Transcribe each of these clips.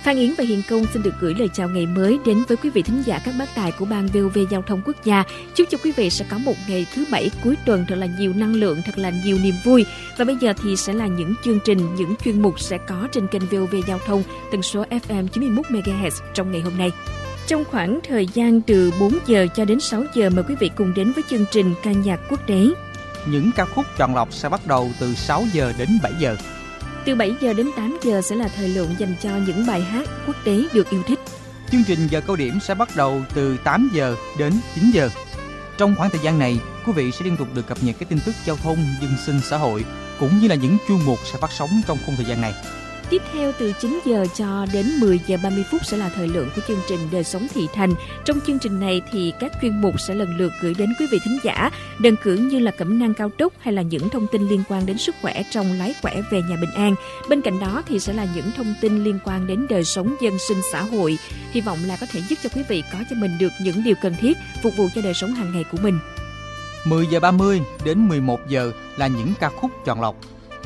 Phan Yến và Hiền Công xin được gửi lời chào ngày mới đến với quý vị thính giả các bác đài của Ban VOV Giao thông Quốc gia. Chúc cho quý vị sẽ có một ngày thứ Bảy cuối tuần thật là nhiều năng lượng, thật là nhiều niềm vui. Và bây giờ thì sẽ là những chương trình, những chuyên mục sẽ có trên kênh VOV Giao thông tần số FM 91 MHz trong ngày hôm nay. Trong khoảng thời gian từ 4 giờ cho đến 6 giờ, mời quý vị cùng đến với chương trình ca nhạc quốc tế. Những ca khúc chọn lọc sẽ bắt đầu từ 6 giờ đến 7 giờ. Từ 7 giờ đến 8 giờ sẽ là thời lượng dành cho những bài hát quốc tế được yêu thích. Chương trình giờ cao điểm sẽ bắt đầu từ 8 giờ đến 9 giờ. Trong khoảng thời gian này, quý vị sẽ liên tục được cập nhật các tin tức giao thông, dân sinh, xã hội, cũng như là những chuyên mục sẽ phát sóng trong khung thời gian này. Tiếp theo từ 9 giờ cho đến 10 giờ 30 phút sẽ là thời lượng của chương trình Đời sống thị thành. Trong chương trình này thì các chuyên mục sẽ lần lượt gửi đến quý vị thính giả đơn cử như là cẩm nang cao tốc hay là những thông tin liên quan đến sức khỏe trong lái khỏe về nhà bình an. Bên cạnh đó thì sẽ là những thông tin liên quan đến đời sống dân sinh xã hội. Hy vọng là có thể giúp cho quý vị có cho mình được những điều cần thiết phục vụ cho đời sống hàng ngày của mình. 10 giờ 30 đến 11 giờ là những ca khúc chọn lọc.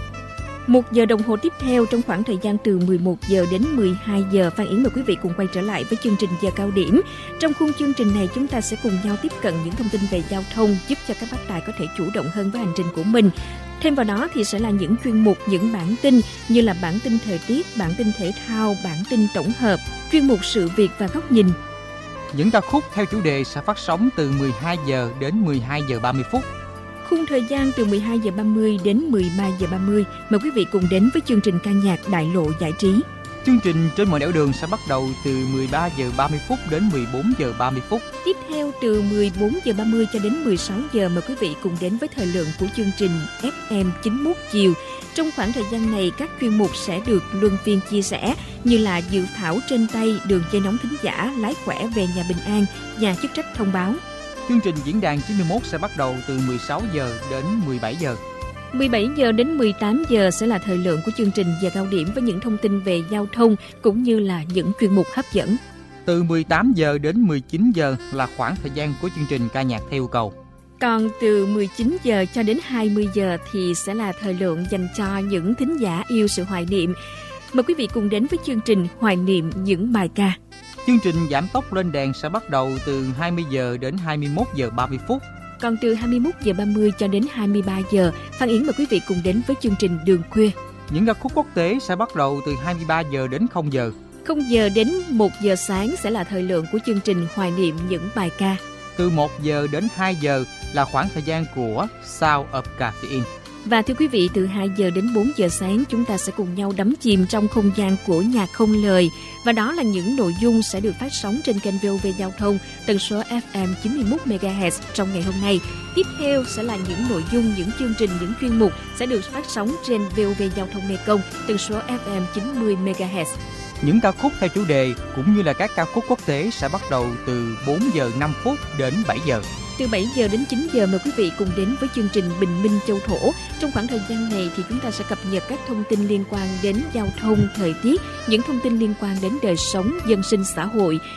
1 giờ đồng hồ tiếp theo trong khoảng thời gian từ 11 giờ đến 12 giờ, Phan Yến mời quý vị cùng quay trở lại với chương trình giờ cao điểm. Trong khung chương trình này chúng ta sẽ cùng nhau tiếp cận những thông tin về giao thông giúp cho các bác tài có thể chủ động hơn với hành trình của mình. Thêm vào đó thì sẽ là những chuyên mục, những bản tin như là bản tin thời tiết, bản tin thể thao, bản tin tổng hợp, chuyên mục sự việc và góc nhìn. Những ca khúc theo chủ đề sẽ phát sóng từ 12 giờ đến 12 giờ 30 phút. Khung thời gian từ 12 giờ 30 đến 13 giờ 30, mời quý vị cùng đến với chương trình ca nhạc Đại lộ giải trí. Chương trình Trên mọi nẻo đường sẽ bắt đầu từ 13 giờ 30 phút đến 14 giờ 30 phút. Tiếp theo từ 14 giờ 30 cho đến 16 giờ, mời quý vị cùng đến với thời lượng của chương trình FM 91 chiều. Trong khoảng thời gian này, các chuyên mục sẽ được luân phiên chia sẻ như là dự thảo trên tay, đường dây nóng thính giả, lái khỏe về nhà bình an, nhà chức trách thông báo. Chương trình Diễn đàn 91 sẽ bắt đầu từ 16 giờ đến 17 giờ. 17 giờ đến 18 giờ sẽ là thời lượng của chương trình giờ cao điểm với những thông tin về giao thông cũng như là những chuyên mục hấp dẫn. Từ 18 giờ đến 19 giờ là khoảng thời gian của chương trình ca nhạc theo yêu cầu. Còn từ 19 giờ cho đến 20 giờ thì sẽ là thời lượng dành cho những thính giả yêu sự hoài niệm. Mời quý vị cùng đến với chương trình Hoài niệm những bài ca. Chương trình Giảm tốc lên đèn sẽ bắt đầu từ 20 giờ đến 21 giờ 30 phút. Còn từ 21 giờ 30 cho đến 23 giờ, Phan Yến mời quý vị cùng đến với chương trình Đường khuya. Những ca khúc quốc tế sẽ bắt đầu từ 23 giờ đến 0 giờ. 0 giờ đến 1 giờ sáng sẽ là thời lượng của chương trình Hoài niệm những bài ca. Từ 1 giờ đến 2 giờ là khoảng thời gian của Sound of Caffeine. Và thưa quý vị, từ 2 giờ đến 4 giờ sáng chúng ta sẽ cùng nhau đắm chìm trong không gian của nhạc không lời. Và đó là những nội dung sẽ được phát sóng trên kênh VOV Giao thông tần số FM 91 MHz trong ngày hôm nay. Tiếp theo sẽ là những nội dung, những chương trình, những chuyên mục sẽ được phát sóng trên VOV Giao thông Mekong tần số FM 90 MHz. Những ca khúc theo chủ đề cũng như là các ca khúc quốc tế sẽ bắt đầu từ 4 giờ 5 phút đến 7 giờ. Từ 7 giờ đến 9 giờ mời quý vị cùng đến với chương trình Bình minh châu thổ. Trong khoảng thời gian này thì chúng ta sẽ cập nhật các thông tin liên quan đến giao thông, thời tiết, những thông tin liên quan đến đời sống, dân sinh xã hội